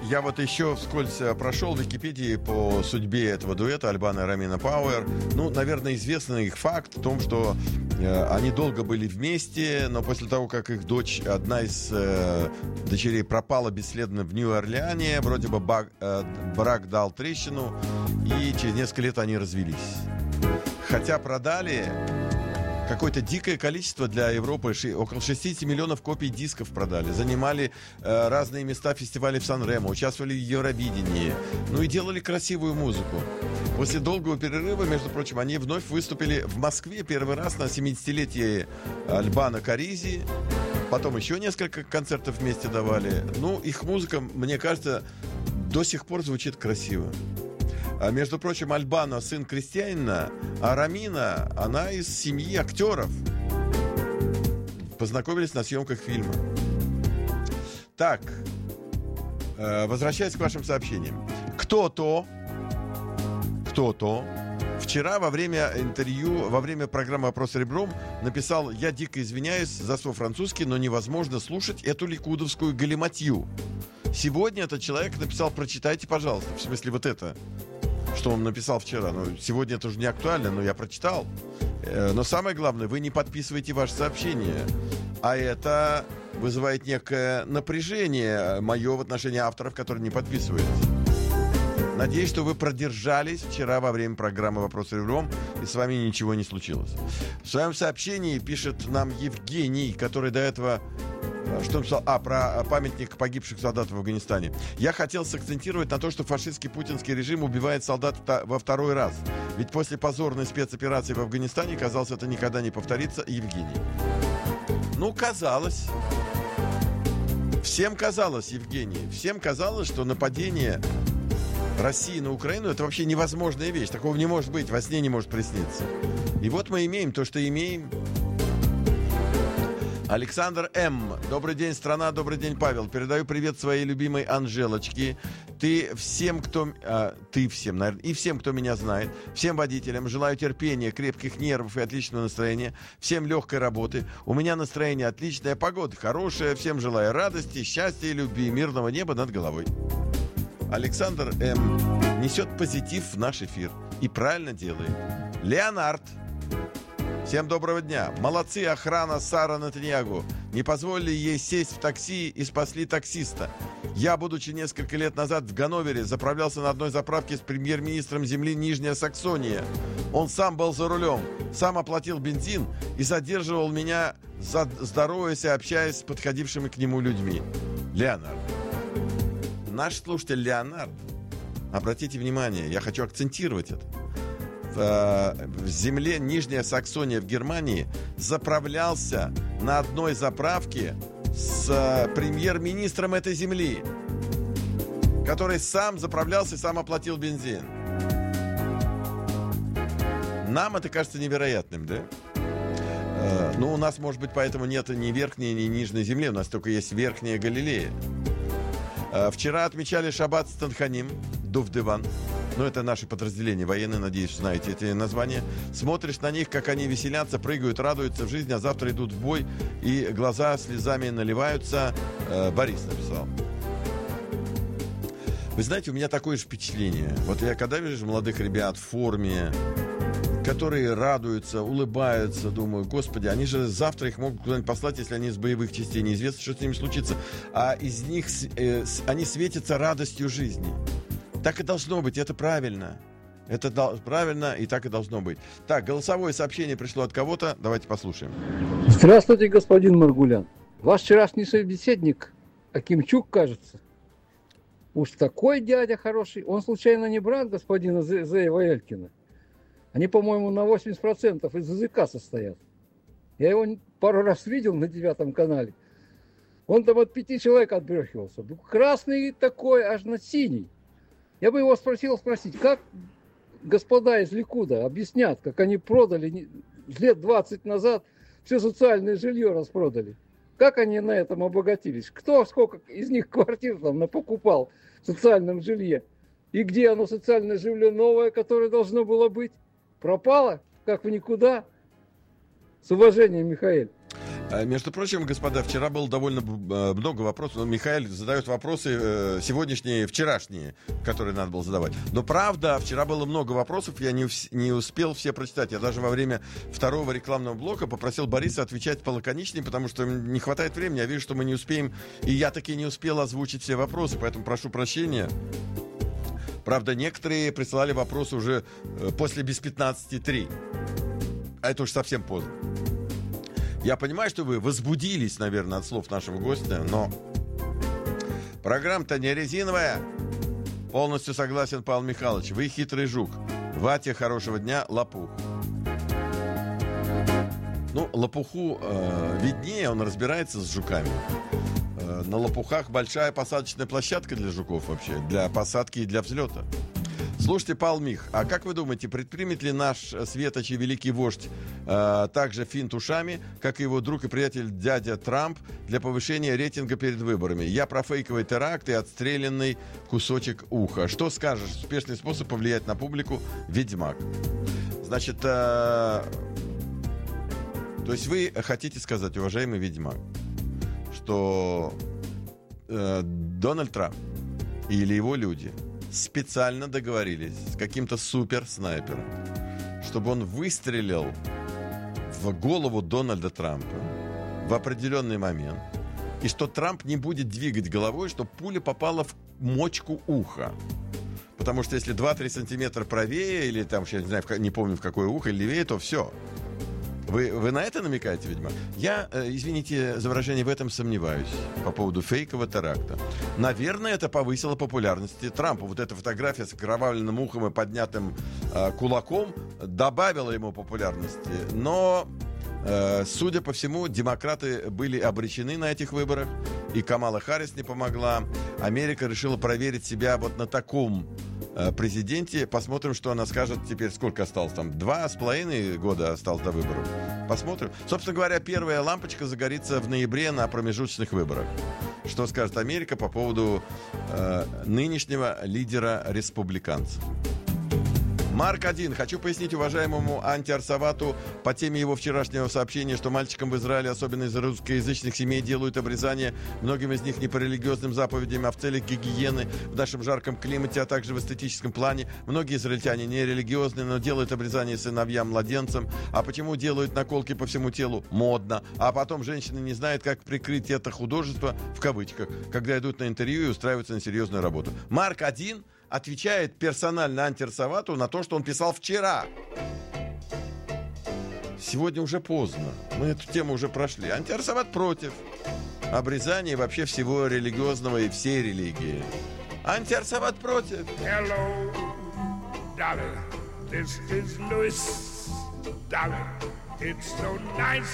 Я вот еще вскользь прошел в Википедии по судьбе этого дуэта Албано и Ромина Пауэр. Ну, наверное, известный их факт в том, что они долго были вместе, но после того, как их дочь, одна из дочерей пропала бесследно в Нью-Орлеане, вроде бы брак дал трещину, и через несколько лет они развелись. Хотя продали какое-то дикое количество для Европы, около 60 миллионов копий дисков продали, занимали разные места фестивалей в Сан-Ремо, участвовали в Евровидении, ну и делали красивую музыку. После долгого перерыва, между прочим, они вновь выступили в Москве первый раз на 70-летие Альбано Каризи, потом еще несколько концертов вместе давали. Ну, их музыка, мне кажется, до сих пор звучит красиво. А, между прочим, Альбано сын крестьянина, а Ромина, она из семьи актеров. Познакомились на съемках фильма. Так, возвращаясь к вашим сообщениям. Кто-то вчера во время интервью, во время программы «Вопрос ребром» написал: «Я дико извиняюсь за свой французский, но невозможно слушать эту ликудовскую галиматью». Сегодня этот человек написал: «Прочитайте, пожалуйста». В смысле, вот это, что он написал вчера. Ну, сегодня это уже не актуально, но я прочитал. Но самое главное, вы не подписываете ваше сообщение. А это вызывает некое напряжение мое в отношении авторов, которые не подписываются. Надеюсь, что вы продержались вчера во время программы «Вопрос ребром», и с вами ничего не случилось. В своем сообщении пишет нам Евгений, который до этого... Что он писал? Про памятник погибших солдат в Афганистане. Я хотел сакцентировать на то, что фашистский путинский режим убивает солдат во второй раз. Ведь после позорной спецоперации в Афганистане, казалось, это никогда не повторится. Евгений. Ну, казалось. Всем казалось, Евгений. Всем казалось, что нападение России на Украину — это вообще невозможная вещь. Такого не может быть, во сне не может присниться. И вот мы имеем то, что имеем. Александр М. Добрый день, страна, добрый день, Павел. Передаю привет своей любимой Анжелочке. Всем, наверное, и всем, кто меня знает, всем водителям желаю терпения, крепких нервов и отличного настроения, всем легкой работы. У меня настроение отличное, погода хорошая, всем желаю радости, счастья и любви, мирного неба над головой. Александр М. несет позитив в наш эфир и правильно делает. Леонард. Всем доброго дня. Молодцы, охрана Сара Нетаньягу. Не позволили ей сесть в такси и спасли таксиста. Я, будучи несколько лет назад в Ганновере, заправлялся на одной заправке с премьер-министром земли Нижняя Саксония. Он сам был за рулем, сам оплатил бензин и задерживал меня, здороваясь и общаясь с подходившими к нему людьми. Леонард. Наш слушатель Леонард, обратите внимание, я хочу акцентировать это. В земле Нижняя Саксония в Германии заправлялся на одной заправке с премьер-министром этой земли, который сам заправлялся и сам оплатил бензин. Нам это кажется невероятным, да? Ну, у нас, может быть, поэтому нет ни верхней, ни нижней земли, у нас только есть верхняя Галилея. Вчера отмечали Шаббат Станханим, Дув-Диван. Ну, это наши подразделения военные, надеюсь, знаете эти названия. Смотришь на них, как они веселятся, прыгают, радуются в жизни, а завтра идут в бой, и глаза слезами наливаются. Борис написал. Вы знаете, у меня такое же впечатление. Вот я когда вижу молодых ребят в форме, которые радуются, улыбаются, думаю, господи, они же завтра их могут куда-нибудь послать, если они из боевых частей, неизвестно, что с ними случится. А из них они светятся радостью жизни. Так и должно быть, это правильно. Это правильно, и так и должно быть. Так, голосовое сообщение пришло от кого-то. Давайте послушаем. Здравствуйте, господин Маргулян. Ваш вчерашний собеседник, Акимчук, кажется. Уж такой дядя хороший. Он случайно не брат господина Зеева Элькина? Они, по-моему, на 80% из языка состоят. Я его пару раз видел на 9 канале. Он там от 5 человек отбрехивался. Красный такой, аж на синий. Я бы его спросить, как господа из Ликуда объяснят, как они продали лет 20 назад все социальное жилье распродали. Как они на этом обогатились? Кто сколько из них квартир там напокупал в социальном жилье? И где оно, социальное жилье новое, которое должно было быть? Пропало? Как в никуда? С уважением, Михаил. Между прочим, господа, вчера было довольно много вопросов. Михаил задает вопросы сегодняшние, вчерашние, которые надо было задавать. Но правда, вчера было много вопросов, я не успел все прочитать. Я даже во время второго рекламного блока попросил Бориса отвечать полаконичнее, потому что не хватает времени. Я вижу, что мы не успеем, и я таки не успел озвучить все вопросы, поэтому прошу прощения. Правда, некоторые присылали вопросы уже после без 15:03. А это уж совсем поздно. Я понимаю, что вы возбудились, наверное, от слов нашего гостя, но программа-то не резиновая. Полностью согласен, Павел Михайлович. Вы хитрый жук. Вате, хорошего дня, лопух. Ну, лопуху виднее, он разбирается с жуками. На лопухах большая посадочная площадка для жуков вообще, для посадки и для взлета. Слушайте, Павел Мих, а как вы думаете, предпримет ли наш светоч и великий вождь также финт ушами, как и его друг и приятель дядя Трамп, для повышения рейтинга перед выборами? Я про фейковый теракт и отстрелянный кусочек уха. Что скажешь? Успешный способ повлиять на публику «Ведьмак». Значит, то есть вы хотите сказать, уважаемый «Ведьмак», что Дональд Трамп или его люди специально договорились с каким-то суперснайпером, чтобы он выстрелил в голову Дональда Трампа в определенный момент, и что Трамп не будет двигать головой, чтобы пуля попала в мочку уха. Потому что если 2-3 сантиметра правее, или там, я не знаю, не помню в какое ухо, или левее, то все. Вы на это намекаете, видимо? Я, извините за выражение, в этом сомневаюсь по поводу фейкового теракта. Наверное, это повысило популярность Трампа. Вот эта фотография с окровавленным ухом и поднятым кулаком добавила ему популярности. Но, судя по всему, демократы были обречены на этих выборах, и Камала Харрис не помогла. Америка решила проверить себя вот на таком президенте. Посмотрим, что она скажет теперь. Сколько осталось там? 2,5 года осталось до выборов. Посмотрим. Собственно говоря, первая лампочка загорится в ноябре на промежуточных выборах. Что скажет Америка по поводу нынешнего лидера республиканцев? Марк 1. Хочу пояснить уважаемому антиарсовату по теме его вчерашнего сообщения, что мальчикам в Израиле, особенно из русскоязычных семей, делают обрезание. Многим из них не по религиозным заповедям, а в целях гигиены в нашем жарком климате, а также в эстетическом плане. Многие израильтяне не религиозные, но делают обрезание сыновьям, младенцам. А почему делают наколки по всему телу? Модно. А потом женщины не знают, как прикрыть это художество, в кавычках, когда идут на интервью и устраиваются на серьезную работу. Марк 1 отвечает персонально антиарсовату на то, что он писал вчера. Сегодня уже поздно. Мы эту тему уже прошли. Антиарсоват против обрезания и вообще всего религиозного и всей религии. Антиарсоват против. Hello, darling. This is Louis, darling. It's so nice